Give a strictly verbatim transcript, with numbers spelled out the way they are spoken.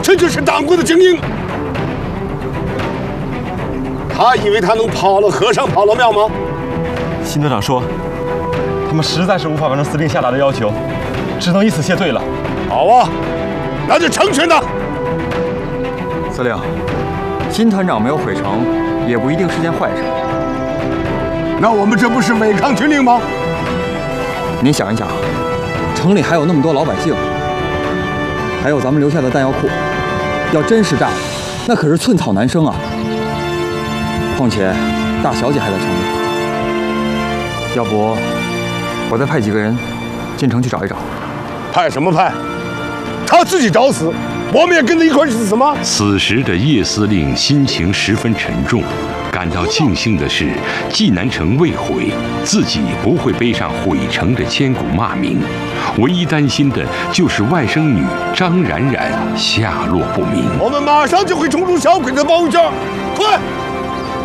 这就是党国的精英。他以为他能跑了和尚跑了庙吗？ 新队长说，他们实在是无法完成司令下达的要求，只能以此谢罪了。 好啊，那就成全他。 司令，新团长没有毁城，也不一定是件坏事。 那我们这不是违抗军令吗？ 您想一想，城里还有那么多老百姓，还有咱们留下的弹药库，要真是炸了，那可是寸草难生啊。况且大小姐还在城里，要不我再派几个人进城去找一找。 派什么派？他自己找死，我们也跟着一块儿去死吗？ 此时的叶司令心情十分沉重。感到庆幸的是，济南城未毁，自己不会背上毁城的千古骂名。唯一担心的就是外甥女张冉冉下落不明。 我们马上就会冲出小鬼子的包围圈，快！